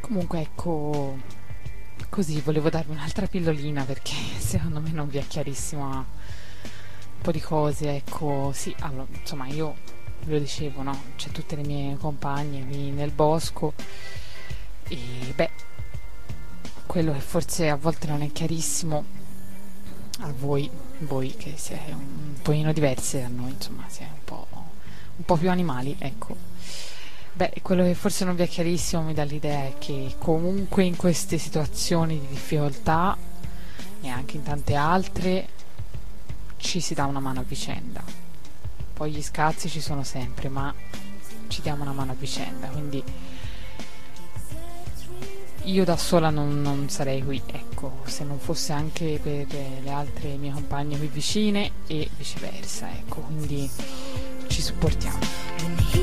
Comunque ecco, così volevo darvi un'altra pillolina perché secondo me non vi è chiarissimo un po' di cose, ecco, sì, allora, insomma io ve lo dicevo, no? C'è tutte le mie compagne qui nel bosco e beh, quello che forse a volte non è chiarissimo a voi che siete un pochino diverse da noi, insomma, siete un po' più animali, ecco. Beh, quello che forse non vi è chiarissimo mi dà l'idea è che comunque in queste situazioni di difficoltà e anche in tante altre ci si dà una mano a vicenda. Poi gli scazzi ci sono sempre, ma ci diamo una mano a vicenda, quindi io da sola non sarei qui, ecco, se non fosse anche per le altre mie compagne qui vicine e viceversa, ecco, quindi ci supportiamo.